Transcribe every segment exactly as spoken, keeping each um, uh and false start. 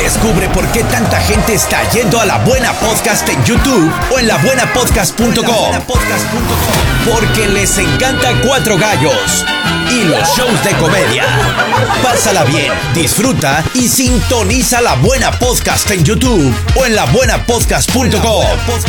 Descubre por qué tanta gente está yendo a La Buena Podcast en YouTube o en la buena podcast punto com. Porque les encanta Cuatro Gallos y los shows de comedia. Pásala bien, disfruta y sintoniza La Buena Podcast en YouTube o en la buena podcast punto com.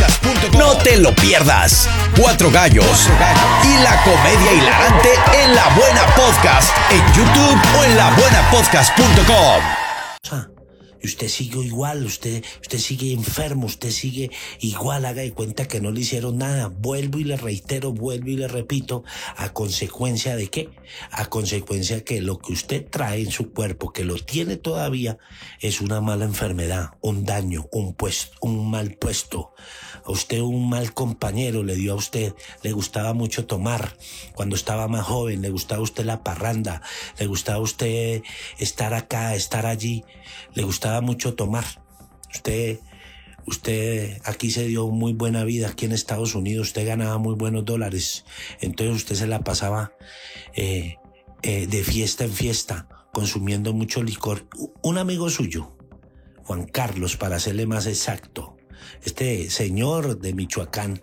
No te lo pierdas. Cuatro Gallos y la comedia hilarante en La Buena Podcast en YouTube o en la buena podcast punto com. Y usted sigue igual, usted, usted sigue enfermo, usted sigue igual, haga de cuenta que no le hicieron nada. Vuelvo y le reitero, vuelvo y le repito, ¿a consecuencia de qué? A consecuencia que lo que usted trae en su cuerpo, que lo tiene todavía, es una mala enfermedad, un daño, un puesto, un mal puesto. A usted un mal compañero le dio a usted, le gustaba mucho tomar cuando estaba más joven, le gustaba a usted la parranda, le gustaba a usted estar acá, estar allí, le gustaba mucho tomar. Usted, usted aquí se dio muy buena vida aquí en Estados Unidos, usted ganaba muy buenos dólares, entonces usted se la pasaba eh, eh, de fiesta en fiesta, consumiendo mucho licor. Un amigo suyo, Juan Carlos, para serle más exacto, este señor de Michoacán,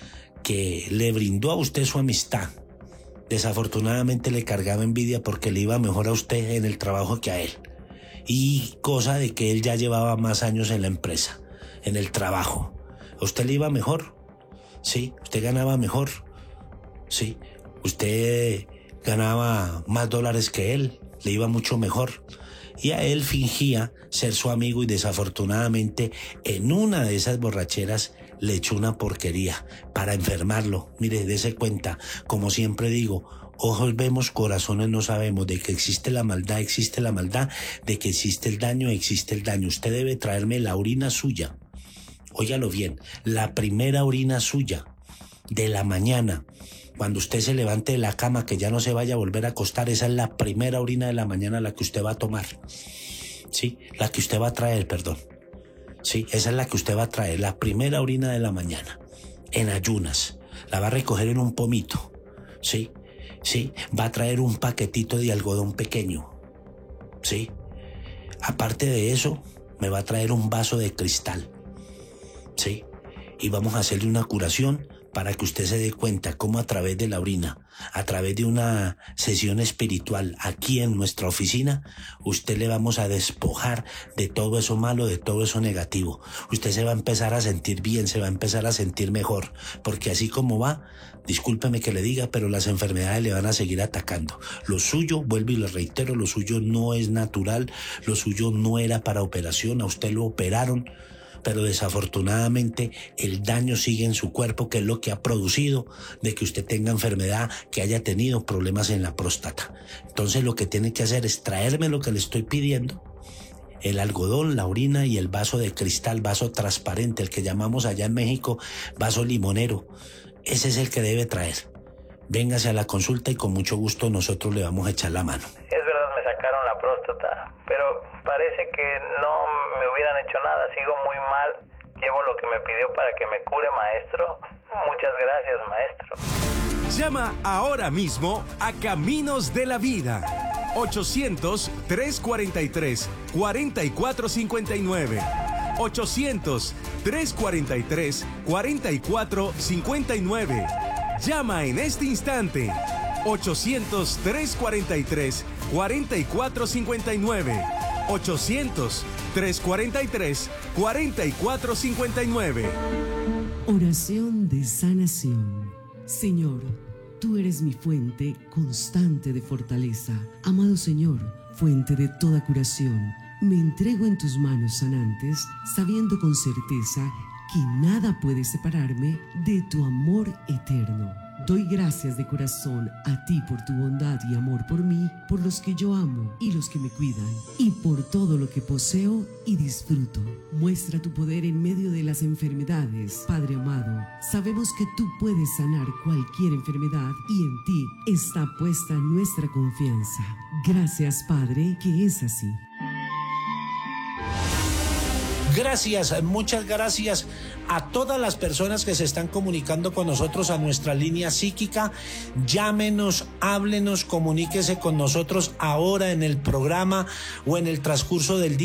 que le brindó a usted su amistad, desafortunadamente le cargaba envidia porque le iba mejor a usted en el trabajo que a él. Y cosa de que él ya llevaba más años en la empresa, en el trabajo. ¿A usted le iba mejor? Sí. ¿Usted ganaba mejor? Sí. ¿Usted ganaba más dólares que él? Le iba mucho mejor. Y a él fingía ser su amigo y desafortunadamente en una de esas borracheras le echó una porquería para enfermarlo. Mire, dése cuenta, como siempre digo, ojos vemos, corazones no sabemos. De que existe la maldad, existe la maldad. De que existe el daño, existe el daño. Usted debe traerme la orina suya. Óigalo bien, la primera orina suya de la mañana. Cuando usted se levante de la cama, que ya no se vaya a volver a acostar, esa es la primera orina de la mañana la que usted va a tomar. Sí, la que usted va a traer, perdón. Sí, esa es la que usted va a traer, la primera orina de la mañana. En ayunas. La va a recoger en un pomito. Sí. Sí, va a traer un paquetito de algodón pequeño. Sí. Aparte de eso, me va a traer un vaso de cristal. Sí. Y vamos a hacerle una curación para que usted se dé cuenta cómo a través de la orina, a través de una sesión espiritual aquí en nuestra oficina, usted le vamos a despojar de todo eso malo, de todo eso negativo. Usted se va a empezar a sentir bien, se va a empezar a sentir mejor, porque así como va, discúlpeme que le diga, pero las enfermedades le van a seguir atacando. Lo suyo, vuelvo y le reitero, lo suyo no es natural, lo suyo no era para operación, a usted lo operaron, pero desafortunadamente el daño sigue en su cuerpo, que es lo que ha producido de que usted tenga enfermedad, que haya tenido problemas en la próstata. Entonces lo que tiene que hacer es traerme lo que le estoy pidiendo, el algodón, la orina y el vaso de cristal, vaso transparente, el que llamamos allá en México vaso limonero. Ese es el que debe traer. Véngase a la consulta y con mucho gusto nosotros le vamos a echar la mano. Es verdad, me sacaron la próstata, pero parece que no me hubieran hecho nada, sigo muy mal, llevo lo que me pidió para que me cure, maestro. Muchas gracias, maestro. Llama ahora mismo a Caminos de la Vida. ochocientos, tres cuarenta y tres, cuarenta y cuatro cincuenta y nueve. ochocientos, tres cuarenta y tres, cuarenta y cuatro cincuenta y nueve. Llama en este instante. ochocientos, tres cuarenta y tres, cuarenta y cuatro cincuenta y nueve. ochocientos, tres cuarenta y tres, cuarenta y cuatro cincuenta y nueve. Oración de sanación. Señor, tú eres mi fuente constante de fortaleza. Amado Señor, fuente de toda curación, me entrego en tus manos sanantes, sabiendo con certeza que nada puede separarme de tu amor eterno. Doy gracias de corazón a ti por tu bondad y amor por mí, por los que yo amo y los que me cuidan, y por todo lo que poseo y disfruto. Muestra tu poder en medio de las enfermedades, Padre amado. Sabemos que tú puedes sanar cualquier enfermedad y en ti está puesta nuestra confianza. Gracias, Padre, que es así. Gracias, muchas gracias a todas las personas que se están comunicando con nosotros a nuestra línea psíquica. Llámenos, háblenos, comuníquese con nosotros ahora en el programa o en el transcurso del día.